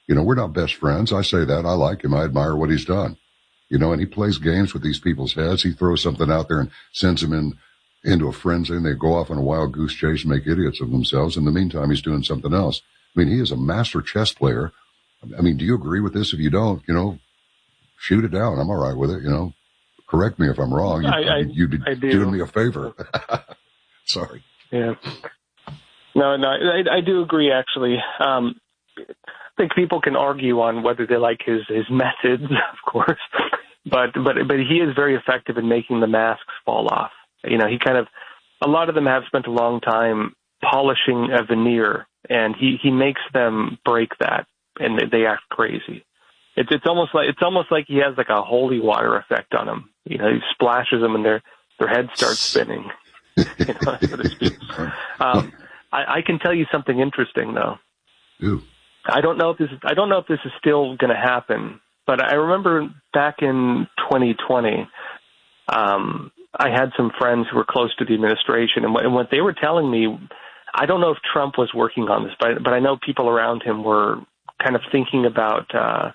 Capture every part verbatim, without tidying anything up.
You know, we're not best friends. I say that. I like him. I admire what he's done. You know, and he plays games with these people's heads. He throws something out there and sends them in into a frenzy, and they go off on a wild goose chase and make idiots of themselves. In the meantime, he's doing something else. I mean, he is a master chess player. I mean, do you agree with this? If you don't, you know, shoot it down. I'm all right with it. You know, correct me if I'm wrong. You, I, I, you, you I do. doing me a favor. Sorry. Yeah. No, no, I, I do agree, actually. Um, I think people can argue on whether they like his, his methods, of course, but, but, but he is very effective in making the masks fall off. You know, he kind of, a lot of them have spent a long time polishing a veneer, and he, he makes them break that, and they, they act crazy. It's, it's almost like, it's almost like he has like a holy water effect on them. You know, he splashes them and their, their heads start spinning, you know, so to speak. Um, I, I can tell you something interesting, though. Ew. I don't know if this is, I don't know if this is still going to happen, but I remember back in twenty twenty, um, I had some friends who were close to the administration, and what, and what they were telling me, I don't know if Trump was working on this, but, but I know people around him were kind of thinking about, uh,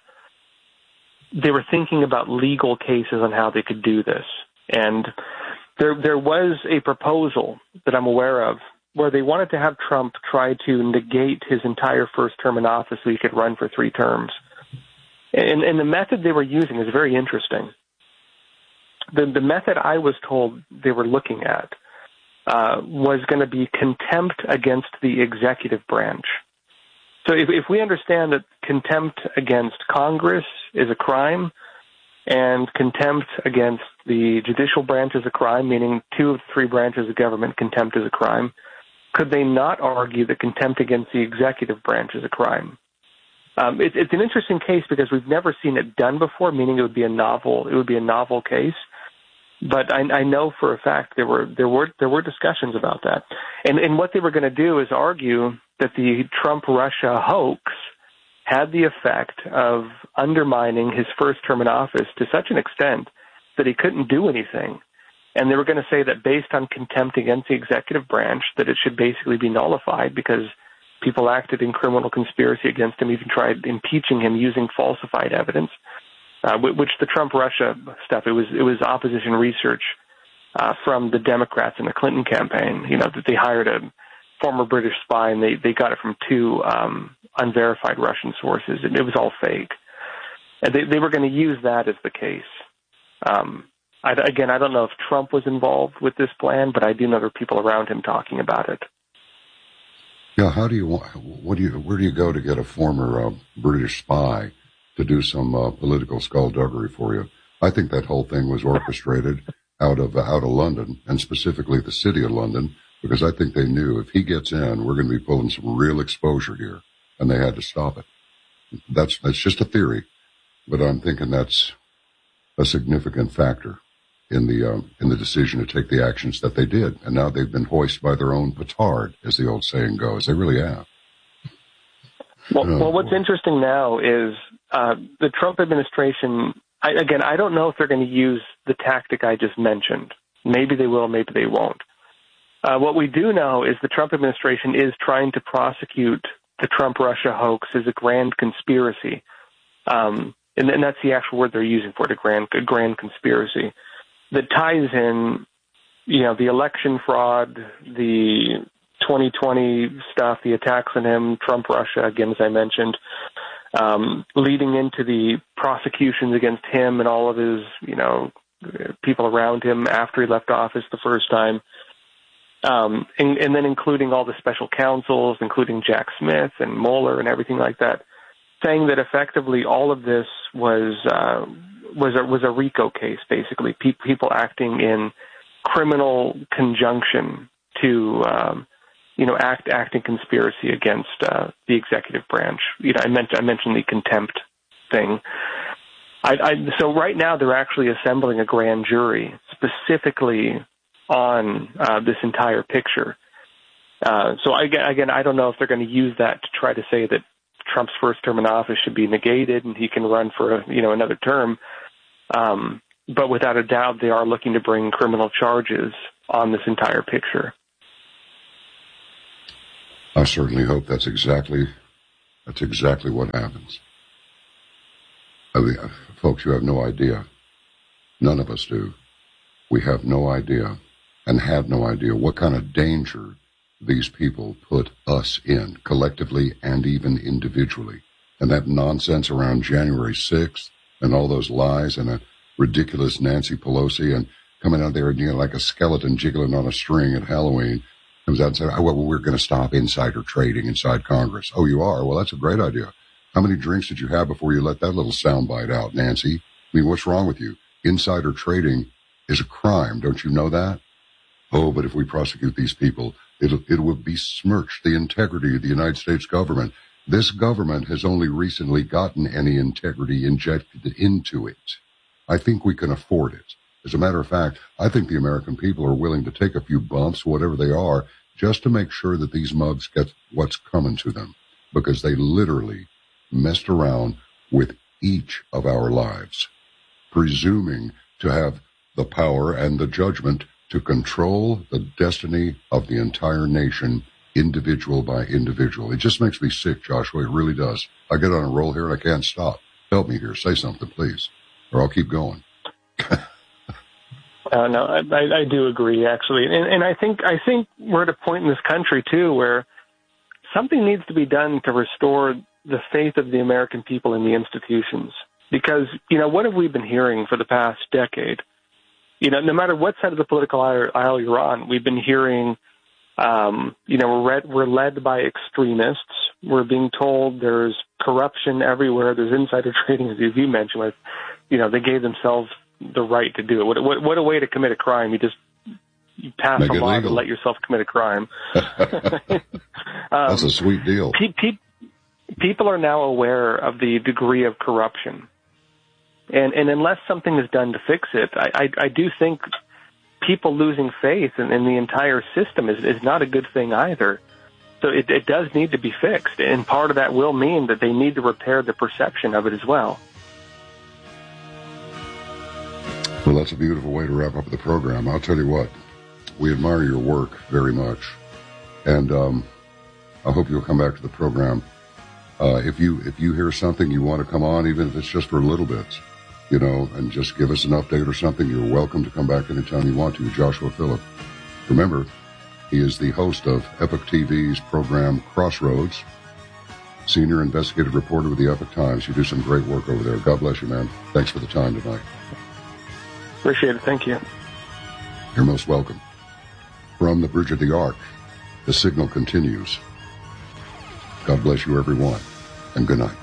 they were thinking about legal cases on how they could do this. And there, there was a proposal that I'm aware of where they wanted to have Trump try to negate his entire first term in office so he could run for three terms. And, and the method they were using is very interesting. The, the method I was told they were looking at uh, was going to be contempt against the executive branch. So if, if we understand that contempt against Congress is a crime and contempt against the judicial branch is a crime, meaning two of the three branches of government, contempt is a crime, could they not argue that contempt against the executive branch is a crime? Um, it, it's an interesting case because we've never seen it done before, meaning it would be a novel. It would be a novel case. But I, I know for a fact there were there were there were discussions about that, and and what they were going to do is argue that the Trump-Russia hoax had the effect of undermining his first term in office to such an extent that he couldn't do anything. And they were going to say that based on contempt against the executive branch, that it should basically be nullified because people acted in criminal conspiracy against him, even tried impeaching him using falsified evidence, uh, which the Trump-Russia stuff, it was it was opposition research uh, from the Democrats in the Clinton campaign, you know, that they hired a former British spy and they, they got it from two um, unverified Russian sources, and it was all fake. And they, they were going to use that as the case. Um I, again, I don't know if Trump was involved with this plan, but I do know there are people around him talking about it. Yeah, how do you what do you where do you go to get a former uh, British spy to do some uh, political skullduggery for you? I think that whole thing was orchestrated out of uh, out of London, and specifically the city of London, because I think they knew if he gets in, we're going to be pulling some real exposure here, and they had to stop it. That's that's just a theory, but I'm thinking that's a significant factor in the um, in the decision to take the actions that they did. And now they've been hoisted by their own petard, as the old saying goes. They really have. Well, uh, well what's interesting now is uh, the Trump administration, I, again, I don't know if they're going to use the tactic I just mentioned. Maybe they will, maybe they won't. Uh, what we do know is the Trump administration is trying to prosecute the Trump-Russia hoax as a grand conspiracy. Um, and, and that's the actual word they're using for it, a grand, a grand conspiracy. That ties in, you know, the election fraud, the twenty twenty stuff, the attacks on him, Trump, Russia, again, as I mentioned, um, leading into the prosecutions against him and all of his, you know, people around him after he left office the first time. Um, and, and then including all the special counsels, including Jack Smith and Mueller and everything like that, saying that effectively all of this was uh, was a, was a RICO case, basically, Pe- people acting in criminal conjunction to, um, you know, act act in conspiracy against uh, the executive branch. You know, I meant I mentioned the contempt thing. I, I, so right now they're actually assembling a grand jury specifically on uh, this entire picture. Uh, so I, again, I don't know if they're going to use that to try to say that Trump's first term in office should be negated and he can run for a, you know, another term. Um, but without a doubt, they are looking to bring criminal charges on this entire picture. I certainly hope that's exactly That's exactly what happens. I mean, folks, you have no idea. None of us do. We have no idea and have no idea what kind of danger these people put us in, collectively and even individually. And that nonsense around January sixth and all those lies and a ridiculous Nancy Pelosi and coming out there, you know, like a skeleton jiggling on a string at Halloween, comes out and says, oh, well, we're going to stop insider trading inside Congress. Oh, you are? Well, that's a great idea. How many drinks did you have before you let that little soundbite out, Nancy? I mean, what's wrong with you? Insider trading is a crime. Don't you know that? Oh, but if we prosecute these people, it'll, it will besmirch the integrity of the United States government. This government has only recently gotten any integrity injected into it. I think we can afford it. As a matter of fact, I think the American people are willing to take a few bumps, whatever they are, just to make sure that these mugs get what's coming to them, because they literally messed around with each of our lives, presuming to have the power and the judgment to control the destiny of the entire nation, individual by individual. It just makes me sick, Joshua. It really does. I get on a roll here and I can't stop. Help me here. Say something, please, or I'll keep going. Uh, no, I, I, I do agree, actually, and, and I think I think we're at a point in this country too where something needs to be done to restore the faith of the American people in the institutions. Because, you know, what have we been hearing for the past decade? You know, no matter what side of the political aisle you're on, we've been hearing, um, you know, we're, read, we're led by extremists. We're being told there's corruption everywhere. There's insider trading, as you mentioned. Like, you know, they gave themselves the right to do it. What, what, what a way to commit a crime. You just you pass Make a law legal. to let yourself commit a crime. um, That's a sweet deal. Pe- pe- people are now aware of the degree of corruption. And, and unless something is done to fix it, I, I, I do think people losing faith in, in the entire system is, is not a good thing either. So it, it does need to be fixed. And part of that will mean that they need to repair the perception of it as well. Well, that's a beautiful way to wrap up the program. I'll tell you what, we admire your work very much. And um, I hope you'll come back to the program. Uh, if you if you hear something you want to come on, even if it's just for a little bit, you know, and just give us an update or something, you're welcome to come back anytime you want to. Joshua Phillip. Remember, he is the host of Epoch T V's program Crossroads, senior investigative reporter with the Epoch Times. You do some great work over there. God bless you, man. Thanks for the time tonight. Appreciate it. Thank you. You're most welcome. From the Bridge of the Ark, the signal continues. God bless you, everyone, and good night.